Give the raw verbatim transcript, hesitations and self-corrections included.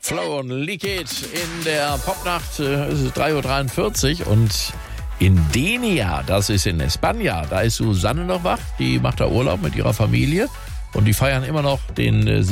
Flow und Leak It in der Popnacht. äh, Es ist drei Uhr dreiundvierzig und in Denia, das ist in Espanja, da ist Susanne noch wach. Die macht da Urlaub mit ihrer Familie und die feiern immer noch den äh,